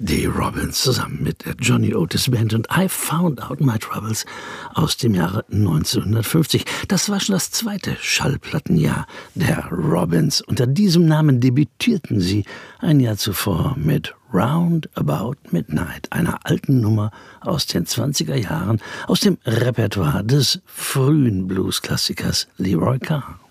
Die Robins zusammen mit der Johnny Otis Band und I Found Out My Troubles aus dem Jahre 1950. Das war schon das zweite Schallplattenjahr der Robins. Unter diesem Namen debütierten sie ein Jahr zuvor mit Round About Midnight, einer alten Nummer aus den 20er Jahren, aus dem Repertoire des frühen Blues-Klassikers Leroy Carr.